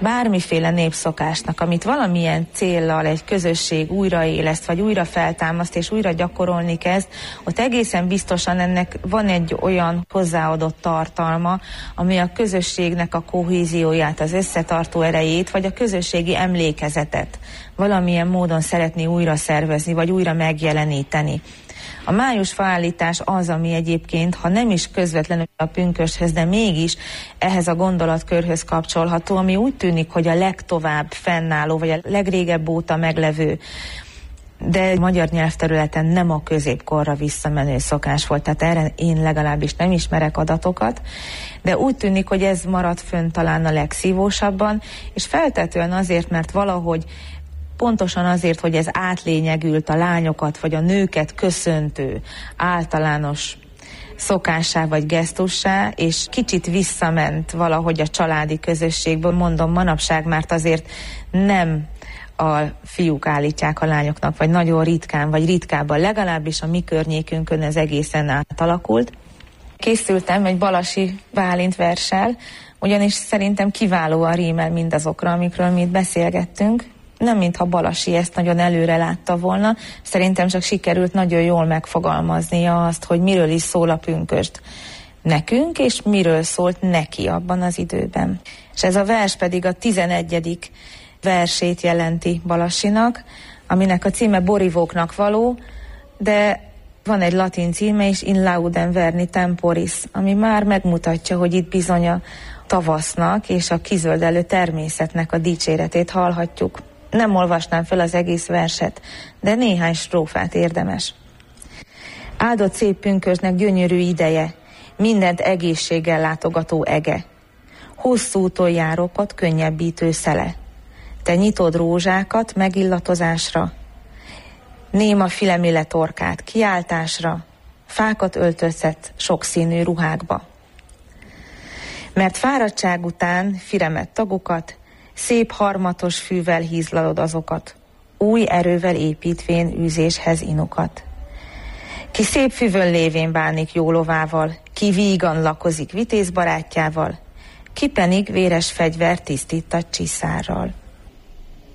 bármiféle népszokásnak, amit valamilyen céllal egy közösség újraéleszt, vagy újra feltámaszt, és újra gyakorolni kezd, ott egészen biztosan ennek van egy olyan hozzáadott tartalma, ami a közösségnek a kohézióját, az összetartó erejét, vagy a közösségi emlékezetet valamilyen módon szeretné újra szervezni, vagy újra megjeleníteni. A májusfaállítás az, ami egyébként, ha nem is közvetlenül a pünkösdhöz, de mégis ehhez a gondolatkörhöz kapcsolható, ami úgy tűnik, hogy a legtovább fennálló, vagy a legrégebb óta meglevő, de magyar nyelvterületen nem a középkorra visszamenő szokás volt, tehát erre én legalábbis nem ismerek adatokat, de úgy tűnik, hogy ez maradt fönn talán a legszívósabban, és feltetően azért, mert valahogy pontosan azért, hogy ez átlényegült a lányokat vagy a nőket köszöntő általános szokássá vagy gesztussá, és kicsit visszament valahogy a családi közösségből. Mondom, manapság már azért nem a fiúk állítják a lányoknak, vagy nagyon ritkán, vagy ritkábban, legalábbis a mi környékünkön ez egészen átalakult. Készültem egy Balasi Bálint verssel, ugyanis szerintem kiválóan rímel mindazokra, amikről mi itt beszélgettünk. Nem mintha Balasi ezt nagyon előre látta volna, szerintem csak sikerült nagyon jól megfogalmaznia azt, hogy miről is szól a pünkösd nekünk, és miről szólt neki abban az időben. És ez a vers pedig a 11. versét jelenti Balasinak, aminek a címe Borivóknak való, de van egy latin címe is, In laudem verni temporis, ami már megmutatja, hogy itt bizony a tavasznak és a kizöldelő természetnek a dicséretét hallhatjuk. Nem olvasnám fel az egész verset, de néhány strófát érdemes. Áldott szép pünkösdnek gyönyörű ideje, mindent egészséggel látogató ege. Hosszú úton járókat könnyebbítő szele. Te nyitod rózsákat megillatozásra, néma filemile torkát kiáltásra, fákat öltöztet sokszínű ruhákba. Mert fáradtság után firemet tagokat, szép harmatos fűvel hízlalod azokat, új erővel építvén űzéshez inukat. Ki szép fűvön lévén bánik jó lovával, ki vígan lakozik vitéz barátjával, ki pedig véres fegyver tisztítat csiszárral.